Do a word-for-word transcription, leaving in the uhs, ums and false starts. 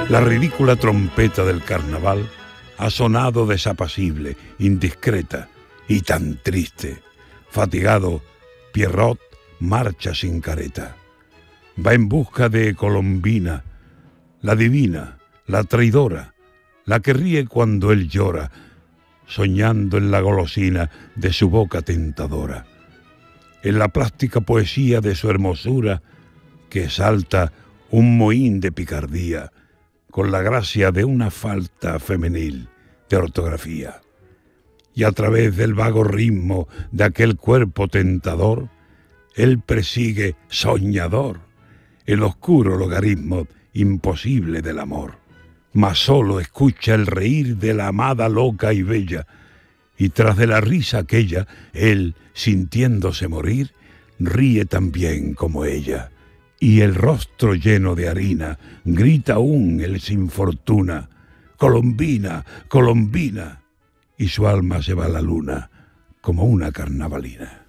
La ridícula trompeta del carnaval ha sonado desapacible, indiscreta y tan triste. Fatigado, Pierrot marcha sin careta. Va en busca de Colombina, la divina, la traidora, la que ríe cuando él llora, soñando en la golosina de su boca tentadora. En la plástica poesía de su hermosura, que salta un mohín de picardía, con la gracia de una falta femenil de ortografía. Y a través del vago ritmo de aquel cuerpo tentador, él persigue soñador el oscuro logaritmo imposible del amor. Mas solo escucha el reír de la amada loca y bella, y tras de la risa aquella, él, sintiéndose morir, ríe también como ella. Y el rostro lleno de harina grita aún el sin fortuna, Colombina, Colombina, y su alma se va a la luna como una carnavalina.